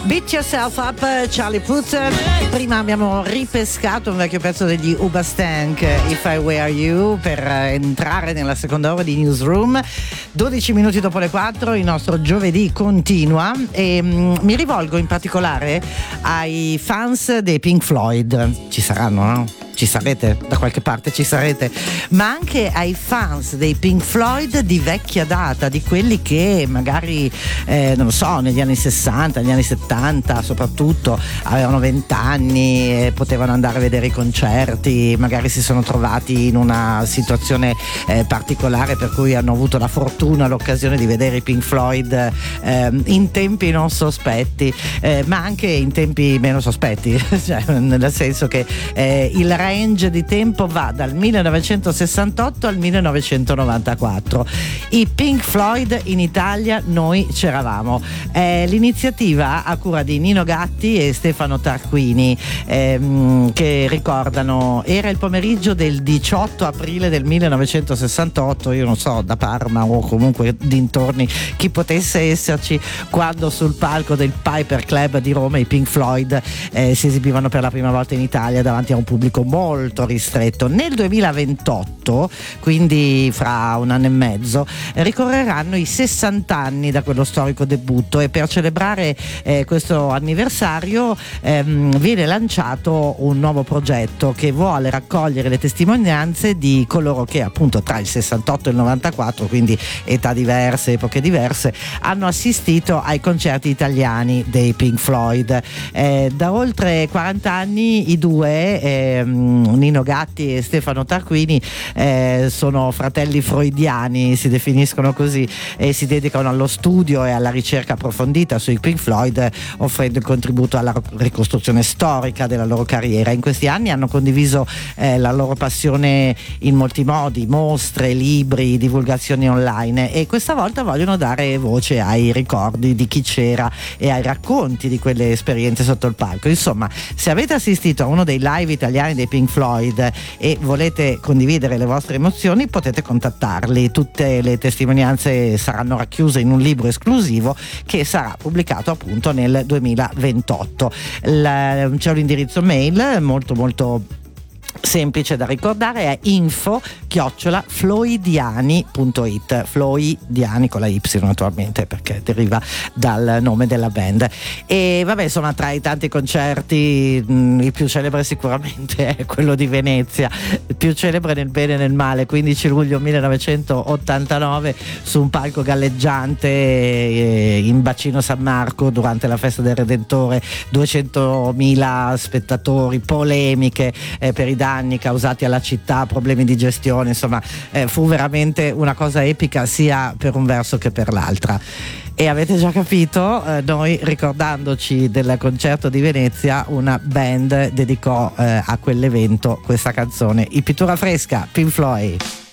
Beat Yourself Up, Charlie Puth. Prima abbiamo ripescato un vecchio pezzo degli Ubastank, If I Were You, per entrare nella seconda ora di Newsroom. 12 minuti dopo le 4, il nostro giovedì continua e mi rivolgo in particolare ai fans dei Pink Floyd. Ci saranno, no? Ci sarete, da qualche parte ci sarete, ma anche ai fans dei Pink Floyd di vecchia data, di quelli che magari non lo so, negli anni 60, negli anni 70 soprattutto, avevano 20 anni e potevano andare a vedere i concerti, magari si sono trovati in una situazione particolare per cui hanno avuto la fortuna, l'occasione di vedere i Pink Floyd in tempi non sospetti, ma anche in tempi meno sospetti, cioè, nel senso che il range di tempo va dal 1968 al 1994. I Pink Floyd in Italia noi c'eravamo. L'iniziativa a cura di Nino Gatti e Stefano Tarquini, che ricordano, era il pomeriggio del 18 aprile del 1968, io non so, da Parma o comunque dintorni chi potesse esserci, quando sul palco del Piper Club di Roma i Pink Floyd si esibivano per la prima volta in Italia davanti a un pubblico molto ristretto. Nel 2028, quindi fra un anno e mezzo, ricorreranno i 60 anni da quello storico debutto e per celebrare questo anniversario viene lanciato un nuovo progetto che vuole raccogliere le testimonianze di coloro che appunto tra il 68 e il 94, quindi età diverse, epoche diverse, hanno assistito ai concerti italiani dei Pink Floyd. Da oltre 40 anni i due, Nino Gatti e Stefano Tarquini, sono fratelli freudiani, si definiscono così, e si dedicano allo studio e alla ricerca approfondita sui Pink Floyd, offrendo il contributo alla ricostruzione storica della loro carriera. In questi anni hanno condiviso la loro passione in molti modi: mostre, libri, divulgazioni online, e questa volta vogliono dare voce ai ricordi di chi c'era e ai racconti di quelle esperienze sotto il palco. Insomma, se avete assistito a uno dei live italiani dei Pink Floyd e volete condividere le vostre emozioni, potete contattarli. Tutte le testimonianze saranno racchiuse in un libro esclusivo che sarà pubblicato appunto nel 2028. C'è un indirizzo mail molto semplice da ricordare, è info@floydiani.it, Floydiani con la Y naturalmente, perché deriva dal nome della band. E vabbè, insomma, tra i tanti concerti il più celebre sicuramente è quello di Venezia, il più celebre nel bene e nel male, 15 luglio 1989, su un palco galleggiante in bacino San Marco durante la festa del Redentore, 200.000 spettatori, polemiche per i danni causati alla città, problemi di gestione, insomma fu veramente una cosa epica sia per un verso che per l'altra. E avete già capito, noi, ricordandoci del concerto di Venezia, una band dedicò a quell'evento questa canzone, I Pittura Fresca, Pink Floyd.